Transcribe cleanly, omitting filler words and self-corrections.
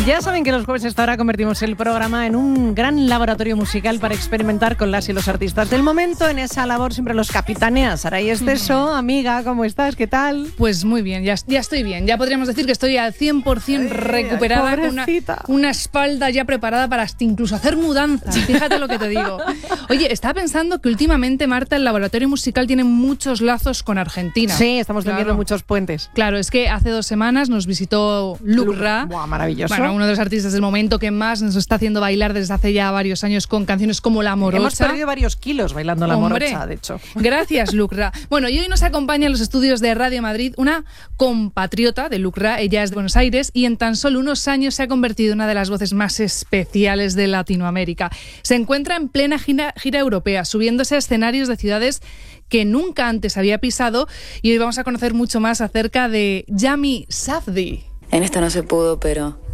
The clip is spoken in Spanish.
Ya saben que los jueves a esta hora convertimos el programa en un gran laboratorio musical para experimentar con las y los artistas del momento. En esa labor siempre los capitaneas. Saray Esteso, amiga, ¿cómo estás? ¿Qué tal? Pues muy bien, ya estoy bien. Ya podríamos decir que estoy al 100% recuperada, con una espalda ya preparada para hasta incluso hacer mudanzas. Fíjate lo que te digo. Oye, estaba pensando que últimamente, Marta, el laboratorio musical tiene muchos lazos con Argentina. Sí, estamos teniendo muchos puentes. Claro, es que hace 2 semanas nos visitó Lucra. Buah, maravilloso. Bueno, uno de los artistas del momento que más nos está haciendo bailar desde hace ya varios años con canciones como La Morocha. Hemos perdido varios kilos bailando La Morocha, de hecho. Gracias, Lucra. Bueno, y hoy nos acompaña en los estudios de Radio Madrid una compatriota de Lucra. Ella es de Buenos Aires y en tan solo unos años se ha convertido en una de las voces más especiales de Latinoamérica. Se encuentra en plena gira europea, subiéndose a escenarios de ciudades que nunca antes había pisado, y hoy vamos a conocer mucho más acerca de Yami Safdie. En esta no se pudo, pero